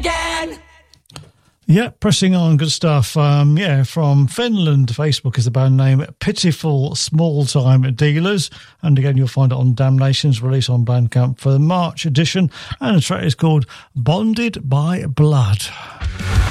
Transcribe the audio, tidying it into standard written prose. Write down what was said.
again. Yeah, pressing on, good stuff. From Finland, Facebook is the band name, Pitiful Small Time Dealers. And again, you'll find it on Damnation's release on Bandcamp for the March edition. And the track is called Bonded by Blood.